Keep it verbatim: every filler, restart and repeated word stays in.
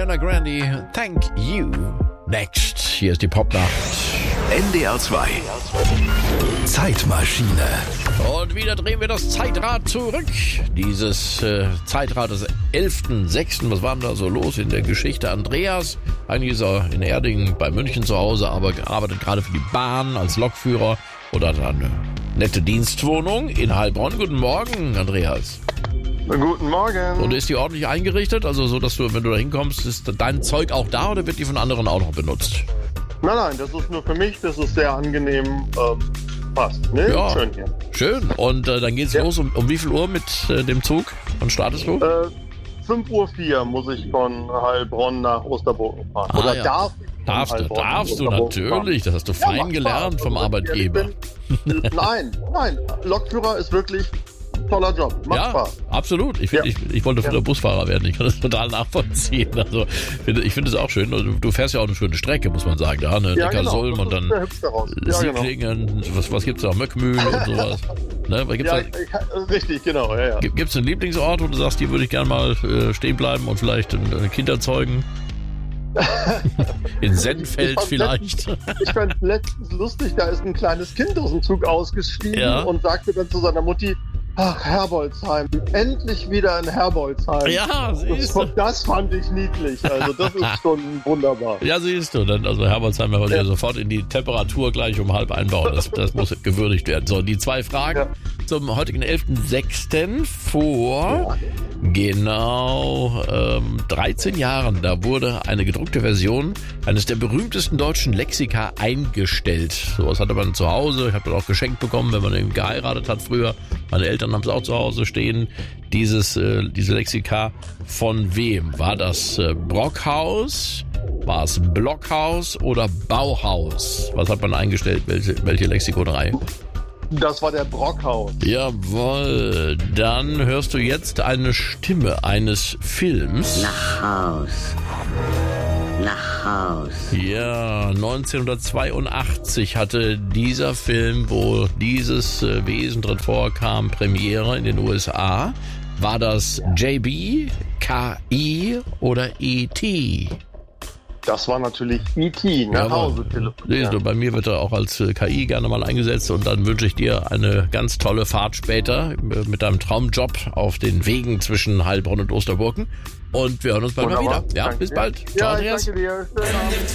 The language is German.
Ariana Grande, Thank You. Next, hier ist die Popnacht. N D R zwei Zeitmaschine. Und wieder drehen wir das Zeitrad zurück. Dieses äh, Zeitrad des elften sechsten Was war denn da so los in der Geschichte? Andreas, eigentlich ist er in Erding bei München zu Hause, aber arbeitet gerade für die Bahn als Lokführer oder hat eine nette Dienstwohnung in Heilbronn. Guten Morgen, Andreas. Guten Morgen. Und ist die ordentlich eingerichtet? Also so, dass du, wenn du da hinkommst, ist dein Zeug auch da oder wird die von anderen auch noch benutzt? Nein, nein, das ist nur für mich, das ist sehr angenehm, ähm, passt, ne? Ja, schön hier. Schön. Und äh, dann geht's Ja. los. Um, um wie viel Uhr mit äh, dem Zug? Wann startest du? Äh, fünf Uhr vier muss ich von Heilbronn nach Osterburgen fahren. Ah, Oder ja. darf ich von Darfst du, Heilbronn nach darfst du Osterburgen natürlich. Das hast du fahren. Ja, fein macht gelernt Spaß. vom Also, Arbeitgeber. ich bin- Nein, nein, Lokführer ist wirklich ein toller Job, macht Ja, Spaß. absolut. Ich, find, Ja. ich, ich wollte früher Ja. Busfahrer werden. Ich kann das total nachvollziehen. Also, finde- ich finde es auch schön. Du, du fährst ja auch eine schöne Strecke, muss man sagen. Da, ne? Ja, genau, Neckarsulm das und ist dann der Hübsch daraus. Ja, genau. Sieglingen. Was, was gibt's da? Möckmühl und sowas. Ne? Gibt's Ja, da, ich, richtig, genau, ja, ja. gibt es einen Lieblingsort, wo du sagst, hier würde ich gerne mal äh, stehen bleiben und vielleicht ein Kinder zeugen? In Sennfeld Ich fand vielleicht. Ich fand letztens lustig, da ist ein kleines Kind aus dem Zug ausgestiegen Ja. und sagte dann zu seiner Mutti, ach, Herbolzheim, endlich wieder in Herbolzheim. Ja, siehst Das, du. das fand ich niedlich, also das ist schon wunderbar. Ja, siehst du. Dann, also Herbolzheim wollte ja Ja. sofort in die Temperatur gleich um halb einbauen. Das, das muss gewürdigt werden. So, die zwei Fragen Ja. zum heutigen elften sechsten vor genau ähm, dreizehn Jahren. Da wurde eine gedruckte Version eines der berühmtesten deutschen Lexika eingestellt. Sowas hatte man zu Hause. Ich habe das auch geschenkt bekommen, wenn man irgendwie geheiratet hat früher. Meine Eltern haben es auch zu Hause stehen. Dieses, äh, diese Lexika von wem? War das äh, Brockhaus? War es Blockhaus oder Bauhaus? Was hat man eingestellt? Welche, welche Lexikonerei? Das war der Brockhaus. Jawohl. Dann hörst du jetzt eine Stimme eines Films. Nach Haus. Nach Haus. Ja, neunzehnhundertzweiundachtzig hatte dieser Film, wo dieses äh, Wesen drin vorkam, Premiere in den U S A. War das J B, K I oder E T? Das war natürlich E T, nach Jawohl. Hause Siehst du, telefonieren. bei mir wird er auch als äh, K I gerne mal eingesetzt und dann wünsche ich dir eine ganz tolle Fahrt später äh, mit deinem Traumjob auf den Wegen zwischen Heilbronn und Osterburgen und wir hören uns bald mal Wunderbar. wieder. Ja, Danke bis dir. bald. Ciao, Ja, ich Andreas. danke dir. Schönen Abend.